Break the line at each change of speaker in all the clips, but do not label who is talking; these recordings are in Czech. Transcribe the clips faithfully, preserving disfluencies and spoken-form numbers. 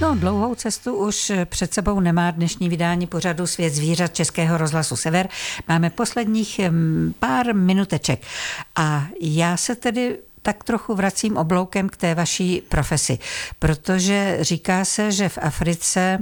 No, dlouhou cestu už před sebou nemá dnešní vydání pořadu Svět zvířat Českého rozhlasu Sever. Máme posledních pár minuteček a já se tedy tak trochu vracím obloukem k té vaší profesi, protože říká se, že v Africe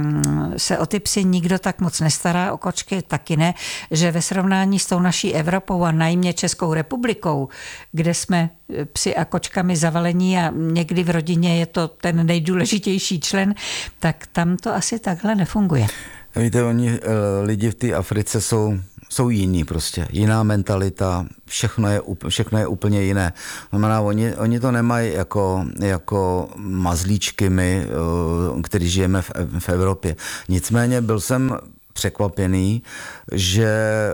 se o ty psy nikdo tak moc nestará, o kočky taky ne, že ve srovnání s tou naší Evropou a najmě Českou republikou, kde jsme psy a kočkami zavalení a někdy v rodině je to ten nejdůležitější člen, tak tam to asi takhle nefunguje.
Víte, oni lidi v té Africe jsou jsou jiní prostě, jiná mentalita, všechno je, všechno je úplně jiné. Znamená, oni, oni to nemají jako, jako mazlíčky my, kteří žijeme v, v Evropě. Nicméně byl jsem překvapený, že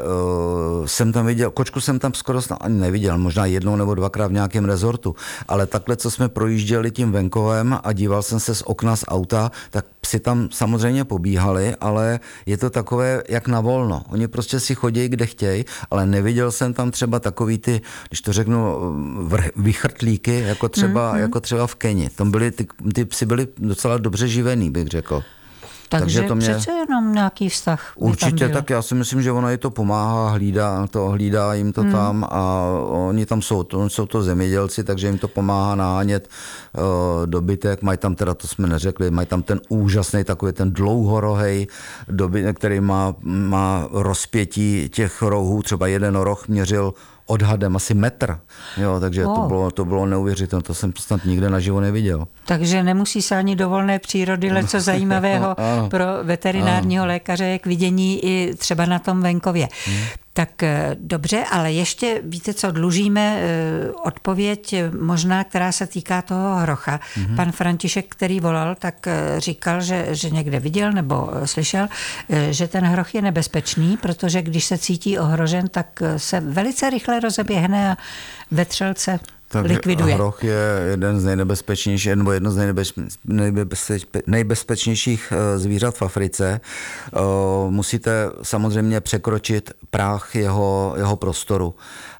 uh, jsem tam viděl, kočku jsem tam skoro ani neviděl, možná jednou nebo dvakrát v nějakém rezortu, ale takhle, co jsme projížděli tím venkovem a díval jsem se z okna z auta, tak psi tam samozřejmě pobíhali, ale je to takové jak na volno. Oni prostě si chodí, kde chtějí, ale neviděl jsem tam třeba takový ty, když to řeknu, vychrtlíky, jako třeba, mm-hmm. jako třeba v Keni. Tam byly, ty, ty psi byly docela dobře živený, bych řekl.
Takže, Takže to mě přece jenom nějaký vztah.
Určitě, tak já si myslím, že ono je to pomáhá, hlídá, to, hlídá jim to hmm. tam a oni tam jsou, to, jsou to zemědělci, takže jim to pomáhá nahánět uh, dobytek. Mají tam teda, to jsme neřekli, mají tam ten úžasný takový ten dlouhorohej dobytek, který má, má rozpětí těch rohů, třeba jeden roh měřil odhadem asi metr, jo, takže oh. to, bylo, to bylo neuvěřitelné, to jsem snad nikde naživo neviděl.
Takže nemusí se ani do volné přírody leco zajímavého pro veterinárního lékaře k vidění i třeba na tom venkově. Hmm. Tak dobře, ale ještě víte co, dlužíme odpověď možná, která se týká toho hrocha. Mm-hmm. Pan František, který volal, tak říkal, že, že někde viděl nebo slyšel, že ten hroch je nebezpečný, protože když se cítí ohrožen, tak se velice rychle rozeběhne a vetřelce tak likviduje.
Hroch je jeden z nejnebezpečnějších, nebo jedno z nejbezpeč, nejbezpečnějších zvířat v Africe. Musíte samozřejmě překročit práh jeho, jeho prostoru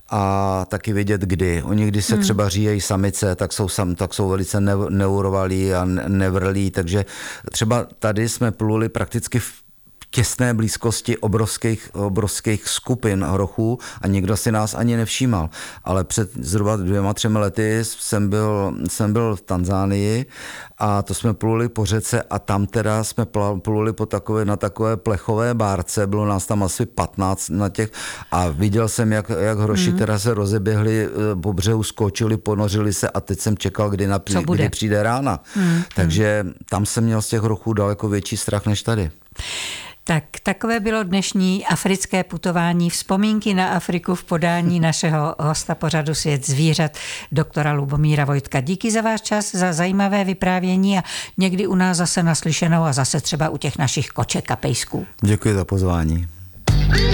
a taky vědět, kdy. Oni, když se hmm. třeba říjejí samice, tak jsou, sam, tak jsou velice neurovalí a nevrlí, takže třeba tady jsme pluli prakticky v těsné blízkosti obrovských, obrovských skupin hrochů a nikdo si nás ani nevšímal. Ale před zhruba dvěma, třemi lety jsem byl, jsem byl v Tanzánii a to jsme pluli po řece a tam teda jsme pluli po takové, na takové plechové bárce, bylo nás tam asi patnáct na těch a viděl jsem, jak, jak hroši mm. teda se rozeběhli po břehu, skočili, ponořili se a teď jsem čekal, kdy, napří, kdy přijde rána. Mm. Takže tam jsem měl z těch hrochů daleko větší strach než tady.
Tak takové bylo dnešní africké putování, vzpomínky na Afriku v podání našeho hosta pořadu Svět zvířat, doktora Lubomíra Vojtka. Díky za váš čas, za zajímavé vyprávění a někdy u nás zase naslyšenou a zase třeba u těch našich koček a pejsků.
Děkuji za pozvání.